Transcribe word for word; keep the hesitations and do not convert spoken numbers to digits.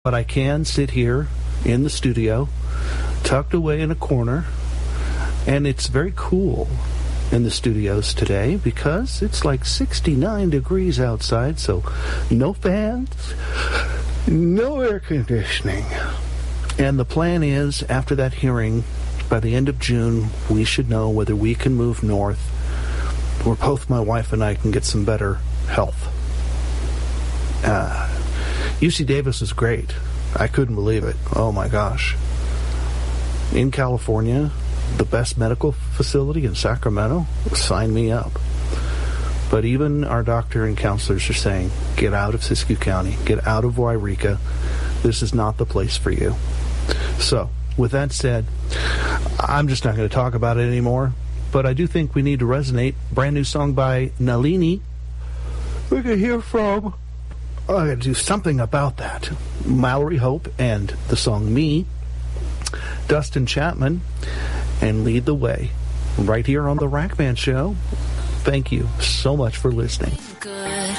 But I can sit here in the studio, tucked away in a corner, and it's very cool in the studios today because it's like sixty-nine degrees outside, so no fans, no air conditioning. And the plan is, after that hearing, by the end of June, we should know whether we can move north, where both my wife and I can get some better health. Uh, U C Davis is great. I couldn't believe it. Oh my gosh. In California, the best medical facility in Sacramento, sign me up. But even our doctor and counselors are saying, get out of Siskiyou County, get out of Wairika. This is not the place for you. So, with that said, I'm just not going to talk about it anymore. But I do think we need to resonate. Brand new song by Nalini. We can hear from... Oh, I got to do something about that. Mallory Hope and the song Me. Dustin Chapman and Lead the Way. Right here on the Rack Band Show. Thank you so much for listening. Good.